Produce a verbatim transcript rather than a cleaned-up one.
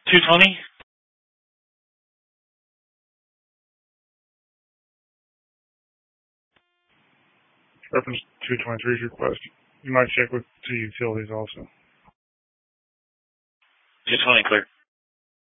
two twenty? Reference two twenty-three's request. You might check with two utilities also. two twenty clear.